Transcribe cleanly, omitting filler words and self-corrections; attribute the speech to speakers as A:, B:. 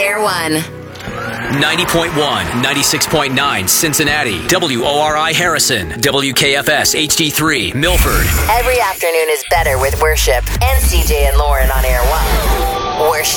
A: Air One.
B: 90.1, 96.9 Cincinnati, WORI Harrison, WKFS HD3 Milford.
A: Every afternoon is better with Worship and CJ and Lauren on Air One. Worship.